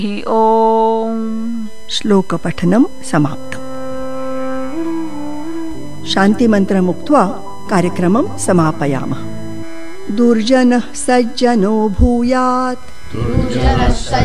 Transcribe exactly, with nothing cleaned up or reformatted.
ओम। श्लोकपठनं समाप्तम्। शान्तिमन्त्रम् उक्त्वा कार्यक्रमं समापयामः। दुर्जनः सज्जनो भूयात्।